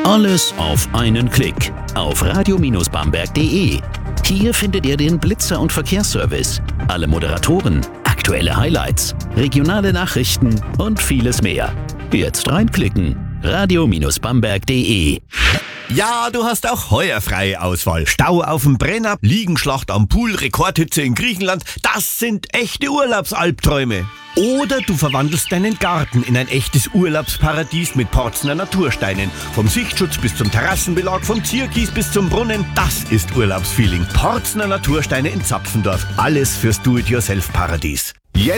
Alles auf einen Klick auf radio-bamberg.de. Hier findet ihr den Blitzer- und Verkehrsservice, alle Moderatoren, aktuelle Highlights, regionale Nachrichten und vieles mehr. Jetzt reinklicken. radio-bamberg.de. Ja, du hast auch heuer freie Auswahl. Stau auf dem Brenner, Liegenschlacht am Pool, Rekordhitze in Griechenland. Das sind echte Urlaubsalbträume. Oder du verwandelst deinen Garten in ein echtes Urlaubsparadies mit Porzner Natursteinen. Vom Sichtschutz bis zum Terrassenbelag, vom Zierkies bis zum Brunnen. Das ist Urlaubsfeeling. Porzner Natursteine in Zapfendorf. Alles fürs Do-it-yourself-Paradies.